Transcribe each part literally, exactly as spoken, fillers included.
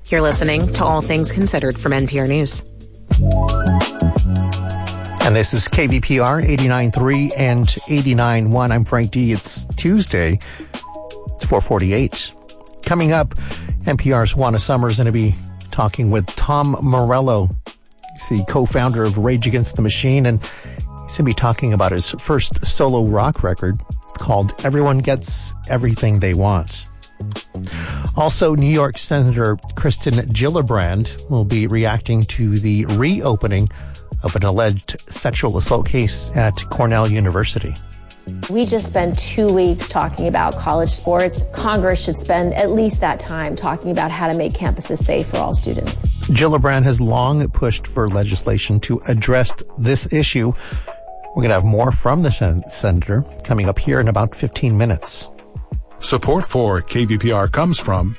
You're listening to All Things Considered from N P R News. And this is K V P R eighty-nine point three and eighty-nine point one. I'm Frank D. It's Tuesday. It's four forty-eight. Coming up, N P R's Juana Summers going to be talking with Tom Morello. He's the co-founder of Rage Against the Machine, and he's going to be talking about his first solo rock record called Everyone Gets Everything They Want. Also, New York Senator Kirsten Gillibrand will be reacting to the reopening of an alleged sexual assault case at Cornell University. We just spent two weeks talking about college sports. Congress should spend at least that time talking about how to make campuses safe for all students. Gillibrand has long pushed for legislation to address this issue. We're going to have more from the sen- senator coming up here in about fifteen minutes. Support for K V P R comes from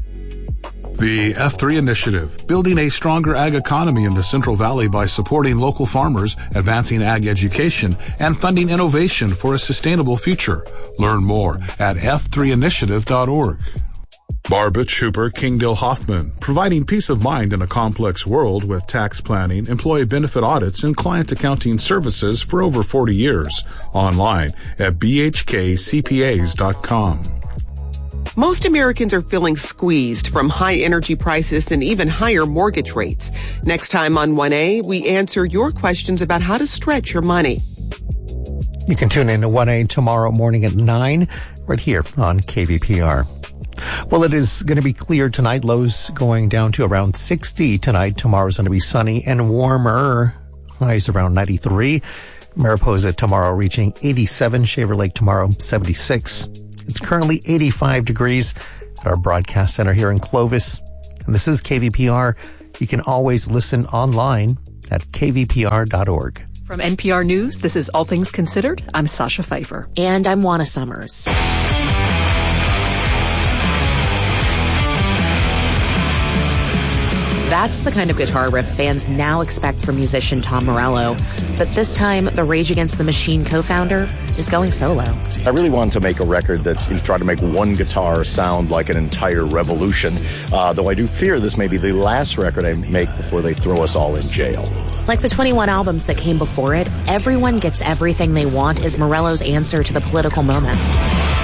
the F three Initiative, building a stronger ag economy in the Central Valley by supporting local farmers, advancing ag education, and funding innovation for a sustainable future. Learn more at f three initiative dot org. Barbet Schuper Kingdale Hoffman, providing peace of mind in a complex world with tax planning, employee benefit audits, and client accounting services for over forty years. Online at b h k c p a s dot com. Most Americans are feeling squeezed from high energy prices and even higher mortgage rates. Next time on one A, we answer your questions about how to stretch your money. You can tune in to one A tomorrow morning at nine, right here on K V P R. Well, it is going to be clear tonight. Lows going down to around sixty tonight. Tomorrow's going to be sunny and warmer. Highs around ninety-three. Mariposa tomorrow reaching eighty-seven. Shaver Lake tomorrow seventy-six. It's currently eighty-five degrees at our broadcast center here in Clovis. And this is K V P R. You can always listen online at k v p r dot org. From N P R News, this is All Things Considered. I'm Sasha Pfeiffer. And I'm Juana Summers. That's the kind of guitar riff fans now expect from musician Tom Morello. But this time, the Rage Against the Machine co-founder is going solo. I really wanted to make a record that tried to make one guitar sound like an entire revolution, uh, though I do fear this may be the last record I make before they throw us all in jail. Like the twenty-one albums that came before it, Everyone Gets Everything They Want is Morello's answer to the political moment.